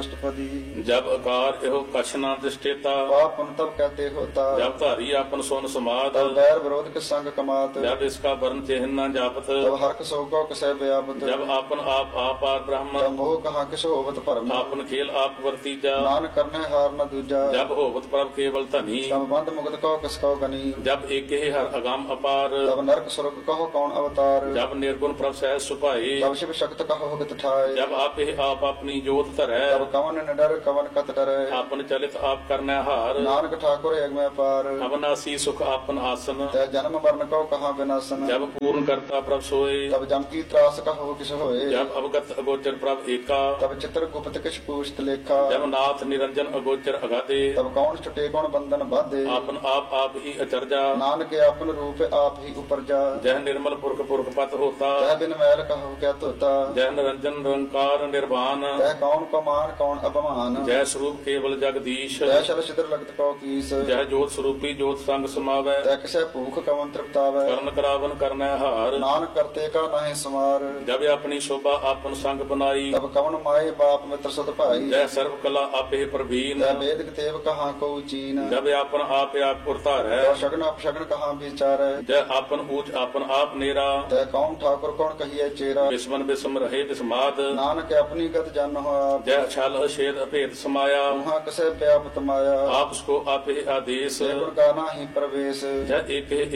अष्टपदी। जब आकार एहो कछ न दृष्टेता, पाप पुण्य तब कहते होता। जब धारी आपन सोन समात, तब बैर विरोध के संग कमात। जब इसका वर्ण चिन्ह न जापत, तब हर्क सोगो कसै व्यापत। जब आपन आप आपार ब्रह्म, तब मोह कहाँ किस होवत भरम। आपन खेल आप वर्तीजा, नानक करने हार न दूजा। जब होवत प्रभ केवल धनी, तब बंद मुक्त कहो किसको गनी। जब एक ही हर अगम अपार, तब नरक स्वर्ग कहो कौन अवतार। जब निर्गुण प्रभ सहज सुभाए, तब शिव शक्त कहो हित ठाए। जब आप ही आप अपनी जोत धरै, तब कवन न डर कवन कत डरै। आपन चलित आप करने हार, नानक ठाकुर एक में पार। अविनाशी सुख आपन आसन, तै जन्म मरण को कहाँ विनाशन। जब पूर्ण करता प्रभ सोए, तब जम की त्रास कहो किस होए। जब अवगत अगोचर प्रभ एका, तब चित्र गुप्त किस पूछत लेखा। जब नाथ निरंजन अगोचर अगाधे, तब कौन छुटे कौन बंधन बाधे। आपन आप ही अचरजा, नानक आपन रूप आप ही उपरजा। जह निर्मल पुरख पुरख पत होता, तह बिन मैल कहो क्या तोता। जह निरंजन निरंकार निर्वाण, तह कौन को मान कौन अपमान। जय स्वरूप केवल जगदीश, तह शल छिद्र लगत को कीस। जह जोत स्वरूपी जोत संग समावै, तह किसे भूख कवन तृप्तावै। करण करावन करनै हार, नानक करते का नहीं समार। जब अपनी शोभा आपन संग बनाई, तब कवन माए बाप मित्र सुत भाई। जय सर्व कला आपे प्रवीण, तह वेद कितेब कहाँ को चीन। जब आपन आप उरतार है, तह शगन अपशगन कहाँ विचार। जय आपन ऊंच आपन आप नेरा, तह कौन ठाकुर कौन कहिए चेरा। विस्मन विस्म रहे विस्माद, नानक अपनी गत जन हो आप। जय छल छेद अभेद समाया, वहाँ कसे व्यापत माया। आप उसको आपे आदेश, तह गुण गाना ही प्रवेश। जय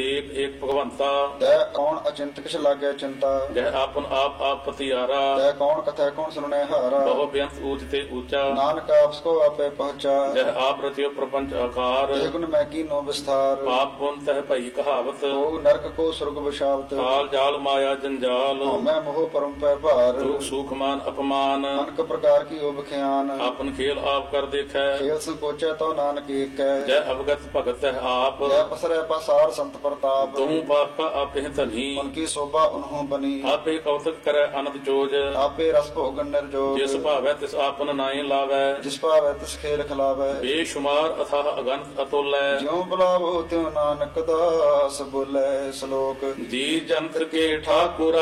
एक भगवंता, तह कौन अचिंत किस लागे चिंता। जय आपन आप पतियारा, तह कौन कथा कौन सुनने हारा। बहु बेअंत ऊंचते ऊंचा, नानक आपको आपे पहुँचा। जय आप रतियो प्रपंच आकार, तह गुण मैं की नो विस्तार। आप पुन तह भई कहावत, को नरक को स्वर्ग बशावत। काल जाल माया जंजाल, मैं मोह परम पैर भार। दुख सुख मान अपमान, अनक प्रकार की ओब ख्यान। आपन खेल आप कर देखै, खेल संकोचे तो नानक एक है। जय अवगत भगत है आप, जय पसरे पसार संत प्रताप। तुम पाका आपे धनी, उनकी शोभा उन्हों बनी। आपे कौतक करे अनंत जोज, आपे रस भोगन निर्जोग। जिस भावै तिस आपन नाई लावै, जिस पावै तिस खेल खिलावै। बेशुमार अथाह अगंत अतुल्य, ज्यों बुलावो त्यों नानक दास बोले श्लोक। जी जंत्र के ठाकुरा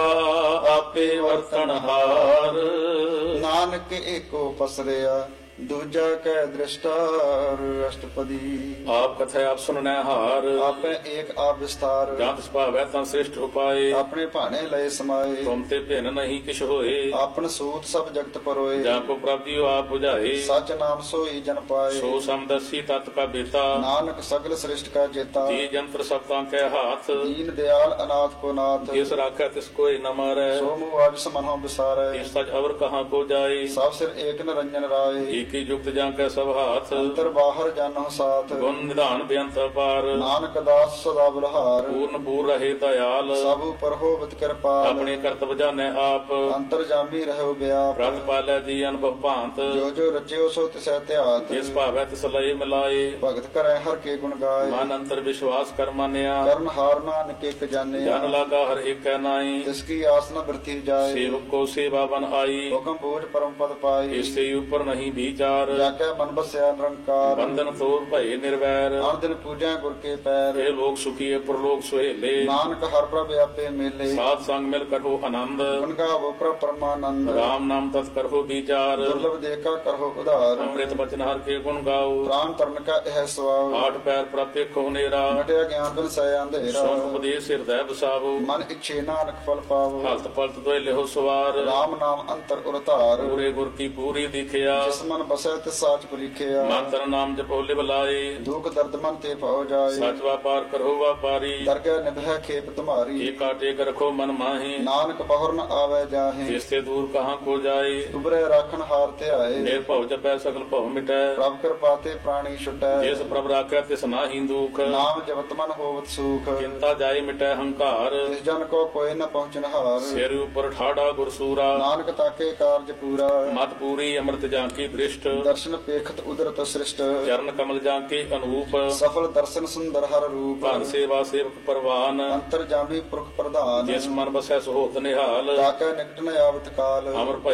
आपे वर्तनहार, नानक एको पसरिया दूजा कै दृष्टार। अष्टपदी। आप कथे आप सुनने हार, आपे एक आप विस्तार। जात भावै तं श्रेष्ठ उपाय, अपने भाने लय समाये। तुम ते भिन्न नहीं किछ होए, आपन सूत सब जगत परोए। जाको प्राप्ति आप बुझाए, सच नाम सोई जन पाए। सो समदर्शी तत् का बेता, नानक सगल श्रेष्ठ का जेता। जी जंत्र सबता के हाथ, दीन दयाल अनाथ को नाथ। जिस राखै तिस कोई न मारै, सो मुआज समनो बिसारे। इस सच अवर कहाँ को जाए, सब सिर एक निरंजन राय। की युक्त जाके सब हाथ, अंतर बाहर जानो साथ। गुण निधान बेअंत अपार, नानक दास सदा बलहार। पूर्ण पूर रहे दयाल, सब पर होवत कृपाल। अपने कर्तव्य जाने आप, अंतर जामी रहो व्याप। व्रत पालै जी अनुभव भांत, जो जो रचियो सो तिसै त्यात। जिस भावै तिस लय मिलाए, भगत करे हर के गुण गाय। मन अंतर विश्वास कर मानिया, कर्म हार नानक एक जाने। जन लागा हर एक नाई, तिसकी आस न वृथी जाए। सेवक को सेवा बन आई, हुक्म बोझ परम पद पाई। इससे ऊपर नहीं विचार, जाके मन बसया निरंकार। बंधन तोड़ भय निर्वैर, हर दिन पूजा गुर के पैर। हे लोग सुखी प्रलोक सुहेले, नानक हर प्रभ आपे मेले। साथ संग मिल करो आनंद, उनका वो प्रभ परमानंद। राम नाम तत् करो विचार, दुर्लभ देखा करो उदार। अमृत बचन हर के गुण गाओ, प्राण तरण का यह स्वभाव। आठ पैर प्रत्येक को नेरा, मटिया ज्ञान बिन सय अंधेरा। सोन उपदेश हृदय बसावो, मन इच्छे नानक फल पावो। हलत पलत दोय लेहो सवार, राम नाम अंतर उरतार। पूरे गुर की पूरी दिखिया, जिस मन बसै तिस साच परीखिया। मंत्र नाम जपो लिव लाए, दुख दर्द मन ते पाओ जाए। सच व्यापार करो व्यापारी, दरगह निभै खेप तुम्हारी। एक टेक रखो मन माही, नानक बहुर न आवे जाहे। जिससे दूर कहाँ को जाए, उबरे राखन हार ते आए। निर्भव जपै सकल भव मिटै, प्रभ कृपा ते प्राणी छुटै। जिस प्रभ राखै तिस नाहि दुख, नाम जपत मन होवत सुख। चिंता जाय मिटै हंकार, जिस जन को कोई न पहुँचन हार। सिर ऊपर ठाड़ा गुरसूरा, नानक ताके कार्य पूरा। मत पूरी अमृत जांकी दृष्ट, दर्शन पेखत उदरत सृष्ट। चरण कमल जांके अनूप, सफल दर्शन सुंदर हर रूप। भान सेवा सेवक परवान, अंतर जामी पुरख प्रधान। जिस मन बसै सुहोत निहाल, ताके निकट न आवत काल। अमर